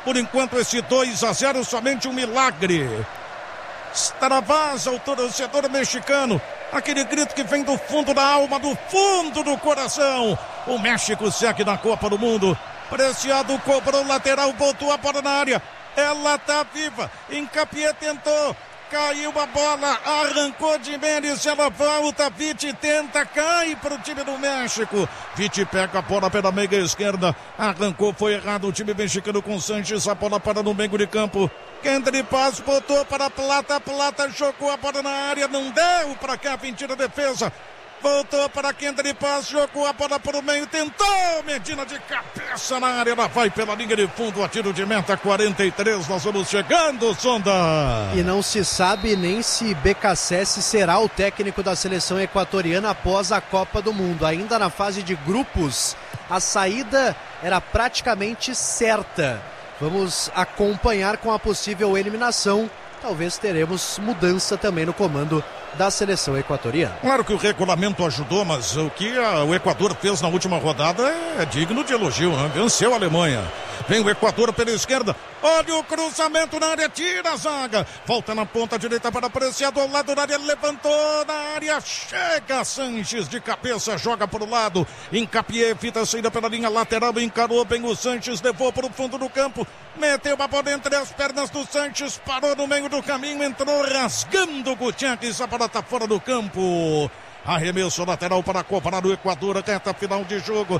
Por enquanto esse 2-0 somente um milagre. Extravasa o torcedor mexicano. Aquele grito que vem do fundo da alma, do fundo do coração. O México segue na Copa do Mundo. Preciado cobrou lateral, voltou a bola na área. Ela tá viva. Hincapié tentou. Caiu a bola, arrancou de Mendes, ela volta, Vite tenta, cai para o time do México. Vite pega a bola pela meia esquerda, arrancou, foi errado o time mexicano com Sanches, a bola para no meio de campo. Kendry Paz botou para Plata, Plata jogou a bola na área, não deu para Kevin, tira a defesa. Voltou para Kendry Paz, jogou a bola para o meio, tentou Medina de cabeça na área, ela vai pela linha de fundo, a tiro de meta 43, nós vamos chegando, Sonda. E não se sabe nem se BKSS será o técnico da seleção equatoriana após a Copa do Mundo. Ainda na fase de grupos, a saída era praticamente certa. Vamos acompanhar com a possível eliminação. Talvez teremos mudança também no comando da seleção equatoriana. Claro que o regulamento ajudou, mas o que o Equador fez na última rodada é digno de elogio, né? Venceu a Alemanha. Vem o Equador pela esquerda. Olha o cruzamento na área, tira a zaga. Volta na ponta direita para Preciado, ao lado da área, levantou na área, chega Sanches de cabeça, joga para o lado. Hincapié, evita a saída pela linha lateral, encarou bem o Sanches, levou para o fundo do campo, meteu a bola entre as pernas do Sanches, parou no meio do caminho, entrou rasgando o Gutiérrez, a bola está fora do campo. Arremesso lateral para cobrar o Equador, reta final de jogo,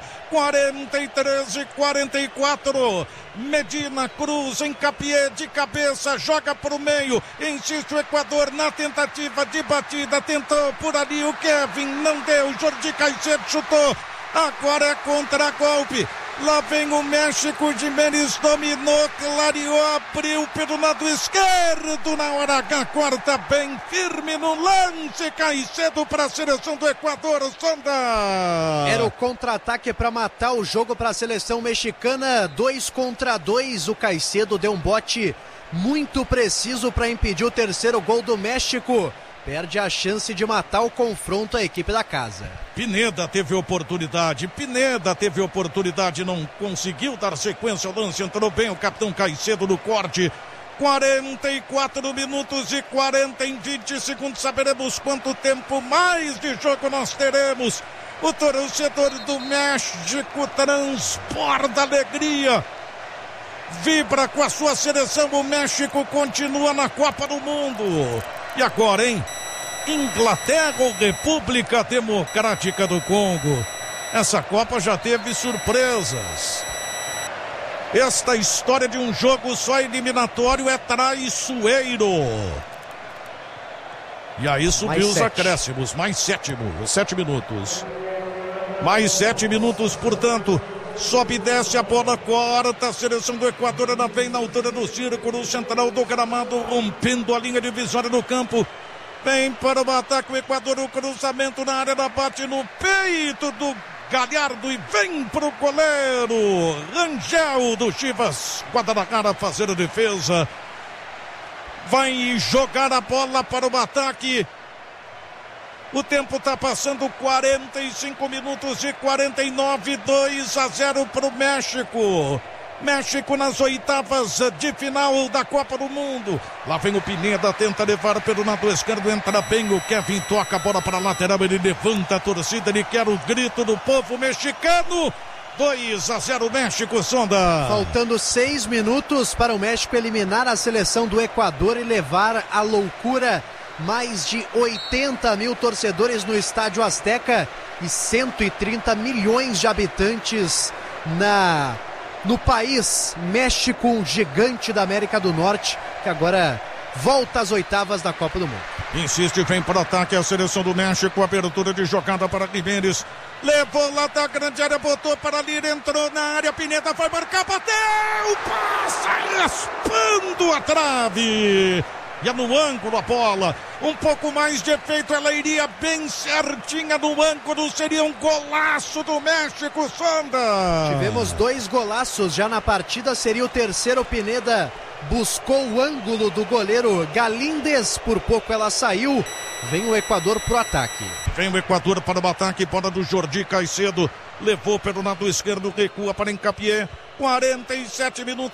43-44. Medina cruza, Hincapié de cabeça, joga para o meio, insiste o Equador na tentativa de batida, tentou por ali o Kevin, não deu, Jordi Caicedo chutou, agora é contra-golpe. Lá vem o México, de Mendes dominou, clareou, abriu pelo lado esquerdo, na hora H, corta bem firme no lance, Caicedo para a seleção do Equador, Sonda. Era o contra-ataque para matar o jogo para a seleção mexicana, 2 contra 2, o Caicedo deu um bote muito preciso para impedir o terceiro gol do México. Perde a chance de matar o confronto a equipe da casa. Pineda teve oportunidade, não conseguiu dar sequência ao lance, entrou bem o capitão Caicedo no corte. 44 minutos e 40 em 20 segundos, saberemos quanto tempo mais de jogo nós teremos. O torcedor do México transporta alegria, vibra com a sua seleção, o México continua na Copa do Mundo. E agora, hein? Inglaterra ou República Democrática do Congo? Essa Copa já teve surpresas. Esta história de um jogo só eliminatório é traiçoeiro. E aí subiu os acréscimos, mais 7 minutos. Mais 7 minutos, portanto. Sobe e desce a bola, corta a seleção do Equador, ela vem na altura do círculo central do gramado, rompendo a linha divisória do campo. Vem para o ataque o Equador, o cruzamento na área, ela bate no peito do Galhardo e vem para o goleiro Rangel do Chivas Guadalajara fazer a defesa. Vai jogar a bola para o ataque. O tempo está passando, 45 minutos e 49, 2-0 para o México. México nas oitavas de final da Copa do Mundo. Lá vem o Pineda, tenta levar pelo lado esquerdo, entra bem o Kevin, toca a bola para a lateral, ele levanta a torcida, ele quer o grito do povo mexicano. 2-0 México, Sonda. Faltando 6 minutos para o México eliminar a seleção do Equador e levar a loucura. Mais de 80 mil torcedores no Estádio Azteca e 130 milhões de habitantes no país. México, um gigante da América do Norte, que agora volta às oitavas da Copa do Mundo. Insiste, vem para o ataque a seleção do México, abertura de jogada para Jimenez. Levou lá da grande área, botou para Lira, entrou na área, Pineda vai marcar, bateu, passa raspando a trave. E é no ângulo a bola, um pouco mais de efeito, ela iria bem certinha no ângulo, seria um golaço do México, Sonda. Tivemos 2 golaços já na partida, seria o terceiro. Pineda buscou o ângulo do goleiro Galíndez, por pouco ela saiu. Vem o Equador pro ataque. Vem o Equador para o ataque, bola do Jordi Caicedo, levou pelo lado esquerdo, recua para Hincapié, 47 minutos.